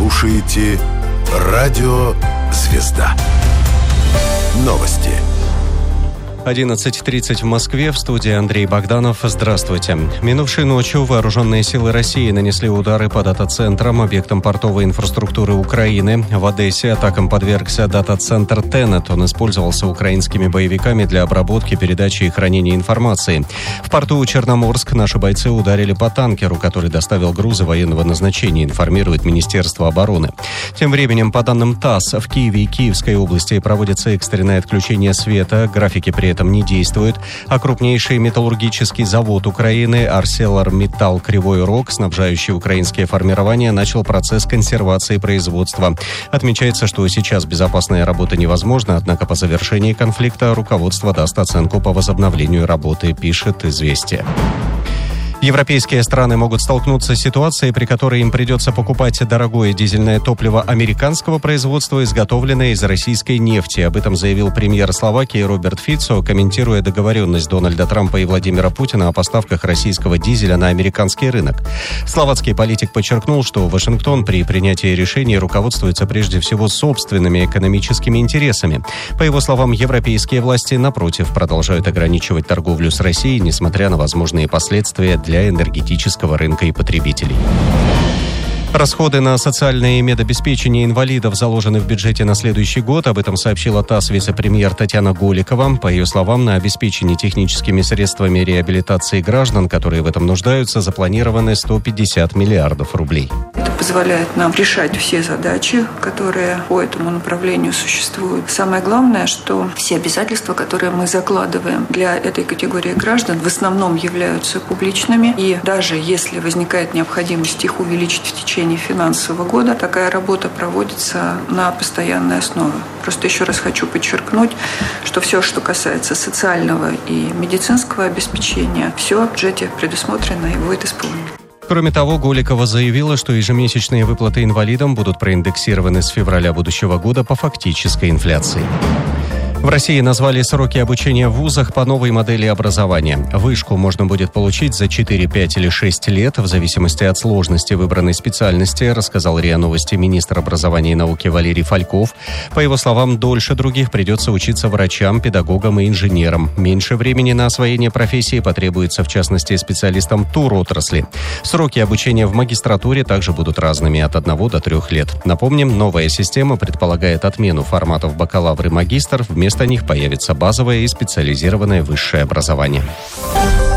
слушаете Радио Звезда. Новости. 11:30 в Москве. В студии Андрей Богданов. Здравствуйте. Минувшей ночью вооруженные силы России нанесли удары по дата-центрам, объектам портовой инфраструктуры Украины. В Одессе атакам подвергся дата-центр Тенет. Он использовался украинскими боевиками для обработки, передачи и хранения информации. В порту Черноморск наши бойцы ударили по танкеру, который доставил грузы военного назначения, информирует Министерство обороны. Тем временем, по данным ТАСС, в Киеве и Киевской области проводится экстренное отключение света. Графики при этом не действуют, а крупнейший металлургический завод Украины ArcelorMittal Кривой Рог, снабжающий украинские формирования, начал процесс консервации производства. Отмечается, что сейчас безопасная работа невозможна, однако по завершении конфликта руководство даст оценку по возобновлению работы, пишет «Известия». Европейские страны могут столкнуться с ситуацией, при которой им придется покупать дорогое дизельное топливо американского производства, изготовленное из российской нефти. Об этом заявил премьер Словакии Роберт Фицо, комментируя договоренность Дональда Трампа и Владимира Путина о поставках российского дизеля на американский рынок. Словацкий политик подчеркнул, что Вашингтон при принятии решений руководствуется прежде всего собственными экономическими интересами. По его словам, европейские власти, напротив, продолжают ограничивать торговлю с Россией, несмотря на возможные последствия для энергетического рынка и потребителей. Расходы на социальное и медобеспечение инвалидов заложены в бюджете на следующий год. Об этом сообщила ТАСС вице-премьер Татьяна Голикова. По ее словам, на обеспечение техническими средствами реабилитации граждан, которые в этом нуждаются, запланированы 150 миллиардов рублей. Это позволяет нам решать все задачи, которые по этому направлению существуют. Самое главное, что все обязательства, которые мы закладываем для этой категории граждан, в основном являются публичными. И даже если возникает необходимость их увеличить в течение финансового года, такая работа проводится на постоянной основе. Просто еще раз хочу подчеркнуть, что все, что касается социального и медицинского обеспечения, все в бюджете предусмотрено и будет исполнено. Кроме того, Голикова заявила, что ежемесячные выплаты инвалидам будут проиндексированы с февраля будущего года по фактической инфляции. В России назвали сроки обучения в вузах по новой модели образования. Вышку можно будет получить за 4, 5 или 6 лет, в зависимости от сложности выбранной специальности, рассказал РИА Новости министр образования и науки Валерий Фальков. По его словам, дольше других придется учиться врачам, педагогам и инженерам. Меньше времени на освоение профессии потребуется, в частности, специалистам туротрасли. Сроки обучения в магистратуре также будут разными, от 1 до 3 лет. Напомним, новая система предполагает отмену форматов бакалавр и магистр. Вместо них появится базовое и специализированное высшее образование.